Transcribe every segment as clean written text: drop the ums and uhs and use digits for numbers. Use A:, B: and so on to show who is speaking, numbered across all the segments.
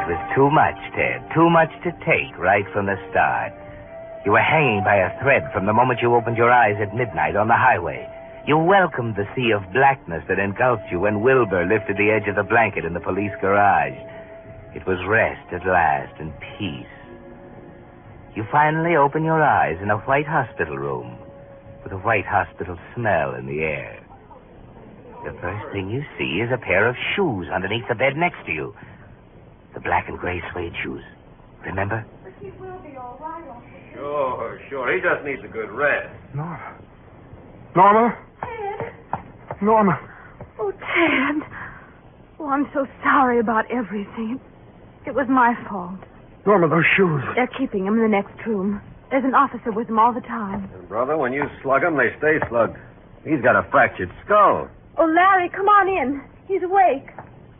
A: was too much, Ted. Too much to take right from the start. You were hanging by a thread from the moment you opened your eyes at midnight on the highway. You welcomed the sea of blackness that engulfed you when Wilbur lifted the edge of the blanket in the police garage. It was rest at last and peace. You finally open your eyes in a white hospital room with a white hospital smell in the air. The first thing you see is a pair of shoes underneath the bed next to you. The black and gray suede shoes. Remember?
B: But he will be all right, Uncle.
C: Sure. He just needs a good rest.
D: Norma?
B: Ted?
D: Norma.
B: Oh, Ted. Oh, I'm so sorry about everything. It was my fault.
D: Norma, those shoes.
B: They're keeping him in the next room. There's an officer with him all the time.
C: And brother, when you slug him, they stay slugged. He's got a fractured skull.
B: Oh, Larry, come on in. He's awake.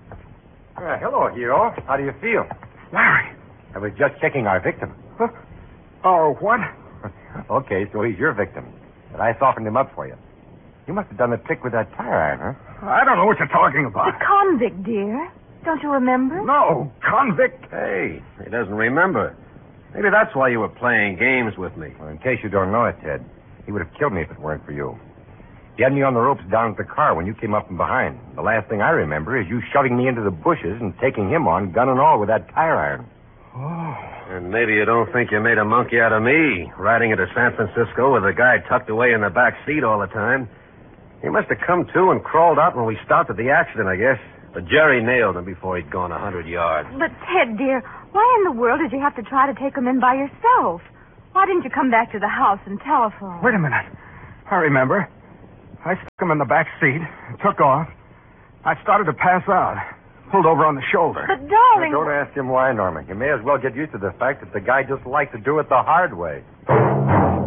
E: Hello, hero. How do you feel?
D: Larry.
E: I was just checking our victim.
D: Huh? Oh, what?
E: Okay, so he's your victim. But I softened him up for you. You must have done the trick with that tire iron, huh?
D: I don't know what you're talking about.
B: The convict, dear. Don't you remember?
D: No, convict.
C: Hey, he doesn't remember. Maybe that's why you were playing games with me.
E: Well, in case you don't know it, Ted, he would have killed me if it weren't for you. He had me on the ropes down at the car when you came up from behind. The last thing I remember is you shoving me into the bushes and taking him on, gun and all, with that tire iron.
D: Oh.
C: And maybe you don't think you made a monkey out of me, riding into San Francisco with a guy tucked away in the back seat all the time. He must have come to and crawled out when we stopped at the accident, I guess. But Jerry nailed him before he'd gone 100 yards.
B: But, Ted, dear, why in the world did you have to try to take him in by yourself? Why didn't you come back to the house and telephone?
D: Wait a minute. I remember. I stuck him in the back seat, took off. I started to pass out. Pulled over on the shoulder.
B: But, darling...
E: Now, don't ask him why, Norman. You may as well get used to the fact that the guy just liked to do it the hard way.